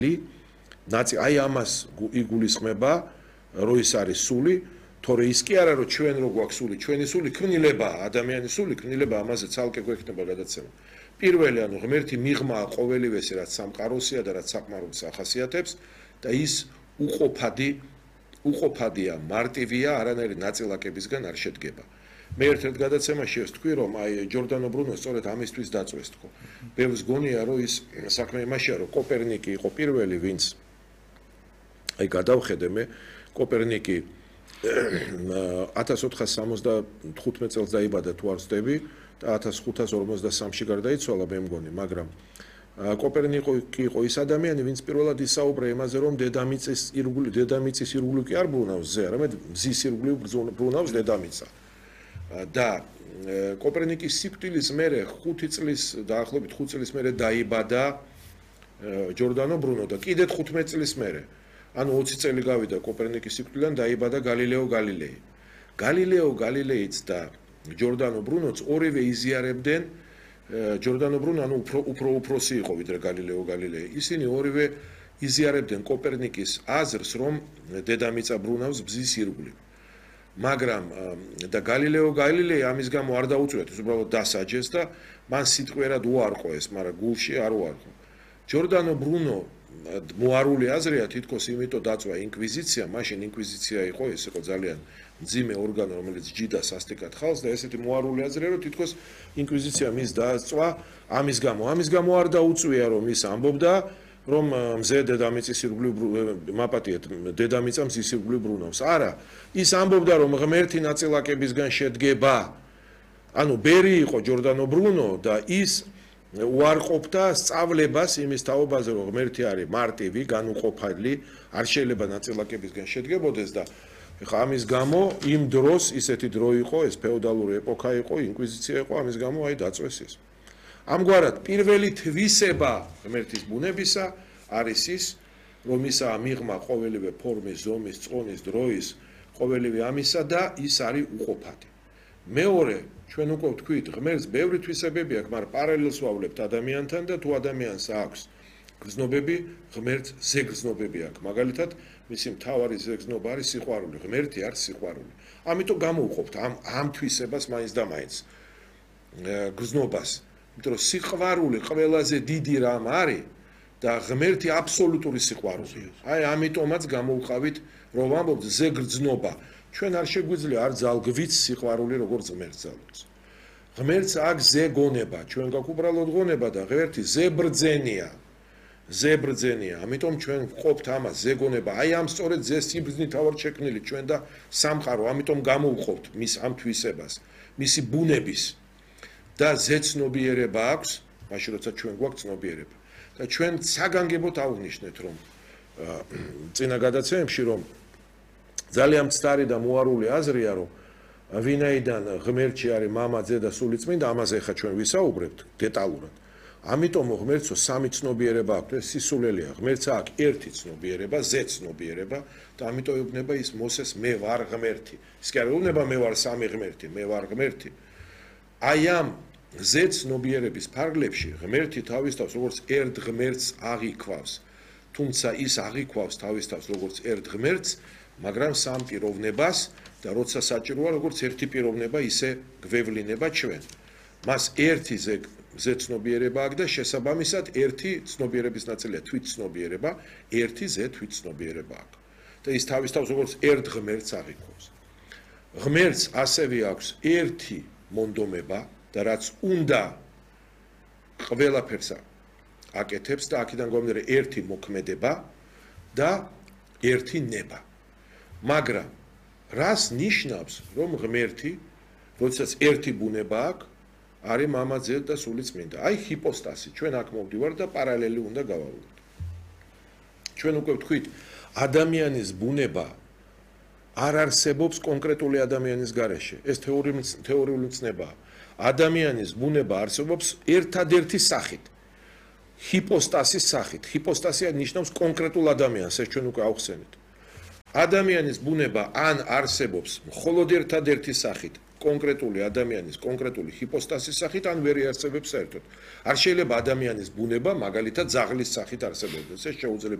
ნაცი აი ამას იგულისხმება რო ის არის სული თორე ის კი არა რომ ჩვენ რო გვაქვს სული ჩვენი სული ქმნილებაა ადამიანის სული ქმნილება ამაზე ცალკე გვექნება გადაცემა პირველი ანუ ღმერთი მიღმაა ყოველივესე რაც სამყაროსია და რაც საკმაროს ახასიათებს და ის უყოფადია მარტივია არანაირი ნაწილაკებისგან არ შედგება მე ერთ-ერთ გადაცემაში ეს თქვი რომ აი ჯორდანო ბრუნო სწორედ ამისთვის დაწვეს თქო ბევრს გონია რომ ის საქმე იმაშია რომ კოპერნიკი იყო პირველი ვინც აი გადავხედე მე კოპერნიკი 1475 წელს დაიბადა თუ არ ვცდები და 1553-ში გარდაიცვალა მე მგონი მაგრამ კოპერნიკი იყო ის ადამიანი ვინც პირველად ისაუბრა იმაზე რომ დედამიწის ირგვლივ კი არ ბრუნავს ზე არამედ მზის ირგვლივ ბრუნავს დედამიწა და კოპერნიკის სიკვდილის მერე 5 წლის დაახლოებით 5 წლის მერე დაიბადა ჯორდანო ბრუნო და კიდე 15 წლის მერე ანუ 20 წელი გავიდა კოპერნიკის სიკვდილიდან დაიბადა გალილეო გალილეი. გალილეო გალილეიც და ჯორდანო ბრუნოც ორივე იზიარებდნენ ჯორდანო ბრუნო ანუ უფრო უფროსი იყო ვიდრე გალილეო გალილეი. ისინი ორივე იზიარებდნენ კოპერნიკის აზრს რომ დედამიწა ბრუნავს მზის ირგვლივ. მაგრამ და გალილეო გალილეი ამის გამო არ დაუწევთ, ის უბრალოდ დასაჯეს და მან სიტყვიერად უარყო ეს, მაგრამ გულში არ უარყო. ჯორდანო ბრუნო მოარული აზრია თითქოს იმიტომ დაწვა ინკვიზიცია, მაშინ ინკვიზიცია იყო, ეს იყო ძალიან მძიმე ორგანო, რომელიც ჯიდა სასტიკად ხალხს და ესეთი მოარული აზრია, რომ თითქოს ინკვიზიცია მის დაწვა ამის გამო არ დაუწვია რომ ის ამბობდა, რომ მზე დედამიწის ირგვლივ მაპატიეთ, დედამიწა მზის ირგვლივ ბრუნავს. არა, ის ამბობდა რომ ღმერთი ნაწილაკებისგან შედგება. ანუ ბერი იყო ჯორდანო ბრუნო და ის უარყოფდა სწავლებას იმის თაობაზე რომ ღმერთი არის მარტივი, განუყოფელი, არ შეიძლება ნაწილაკებისგან შედგებოდეს და ეხა ამის გამო იმ დროს ისეთი დრო იყო, ეს ფეოდალური ეპოქა იყო, ინკვიზიცია იყო, ამის გამო აი დაწვეს ის. ამგვარად პირველი თვისება ღმერთის ბუნებისა არის ის, რომ ისა მიღმა ყოველივე ფორმის, ზომის, წყონის, დროის, ყოველივე ამისა და ის არის უყოფადი. მეორე ჩვენ უკვე ვთქვით, ღმერთს ბევრი თვისებები აქვს, მაგრამ პარალელს ვავლებთ ადამიანთან და თუ ადამიანს აქვს გრძნობები, ღმერთს ზეგრძნობები აქვს. მაგალითად, მისი მთავარი ზეგრძნობა არის სიყვარული, ღმერთი არის სიყვარული. ამიტომ გამოვყოფთ ამ თვისებას მაინც და მაინც გრძნობას. იმიტომ რომ სიყვარული ყველაზე დიდი რამ არის და ღმერთი აბსოლუტური სიყვარულია. აი ამიტომაც გამოვყავით, რომ ვამბობთ ზეგრძნობა. ჩვენ არ შეგვიძლია არ ძალგვით სიყვარული როგორც ღმერთს ძალობს. ღმერთს აქვს ზეგონება, ჩვენ გაქვს უბრალოდ გონება და ღმერთი ზებრძენია. ამიტომ ჩვენ ვყოფთ ამას ზეგონება. აი ამ სწორედ ზეს სიბრძნით ავარ შექმნილი ჩვენ და სამყარო, ამიტომ გამოვყოფთ მის ამ თვისებას, მისი ბუნების და ზეცნობიერება აქვს, მაშინ როცა ჩვენ გვაქვს ცნობიერება. და ჩვენ საგანგებოდ აღვნიშნეთ რომ წინა გადაცემებში რომ ძალიან მცდარი და მოარული აზრია რომ ვინაიდან ღმერთში არის მამა, ძე და სულიწმინდა, ამაზე ხა ჩვენ ვისაუბრებთ დეტალურად. ამიტომ ღმერთსო სამი ცნობიერება აქვს, ეს სისულელია. ღმერთს აქვს ერთი ცნობიერება, ზეცნობიერება და ამიტომ ეუბნება ის მოსეს მე ვარ ღმერთი. ის კი არ ეუბნება მე ვარ სამი ღმერთი, მე ვარ ღმერთი. აი ამ ზეცნობიერების ფარგლებში ღმერთი თავის თავს როგორც ერთ ღმერთს აღიქვავს. თუმცა ის აღიქვავს თავის თავს როგორც ერთ ღმერთს, მაგრამ სამ პიროვნებას და როცა საჭიროა როგორც ერთი პიროვნება ისე გვევლინება ჩვენ. მას ერთი ზეცნობიერება აქვს და შესაბამისად ერთი ცნობიერების ნაწილია თვითცნობიერება, ერთი თვითცნობიერება აქვს. და ის თავის თავს როგორც ერთ ღმერთს აღიქვავს. ღმერთს ასევე აქვს ერთი მონდომება და რაც უნდა ყველაფერს აკეთებს და აქედან გამომდინარე ერთი მოქმედება და ერთი ნება. მაგრამ რას ნიშნავს რომ ღმერთი როდესაც ერთი ბუნება აქვს არის მამა, ძე და სულიწმინდა. აი ჰიპოსტასი ჩვენ აქ მოვდივართ და პარალელი უნდა გავავლოთ. ჩვენ უკვე ვთქვით ადამიანის ბუნება არ არსებობს კონკრეტული ადამიანის გარეშე. ეს თეორიული ცნებაა. ადამიანის ბუნება არსებობს ერთადერთი სახით. ჰიპოსტასის სახით. ჰიპოსტასია ნიშნავს კონკრეტულ ადამიანს, ეს ჩვენ უკვე ავხსენეთ. ადამიანის ბუნება ან არსებობს მხოლოდ ერთადერთი სახით, კონკრეტული ადამიანის კონკრეტული ჰიპოსტასის სახით ან ვერ იარსებებს საერთოდ. არ შეიძლება ადამიანის ბუნება მაგალითად ძაღლის სახით არსებობდეს. ეს შეუძლებელი